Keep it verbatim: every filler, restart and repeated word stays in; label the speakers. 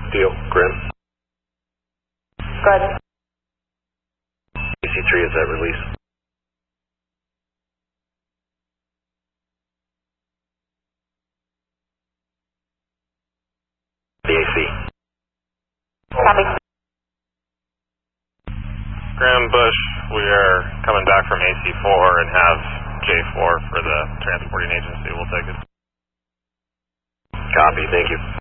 Speaker 1: Deal. Grim.
Speaker 2: Good.
Speaker 1: A C three is that release. The A C.
Speaker 2: Copy.
Speaker 3: Graham Bush, we are coming back from A C four and have J four for the transporting agency. We'll take it.
Speaker 1: Copy, thank you.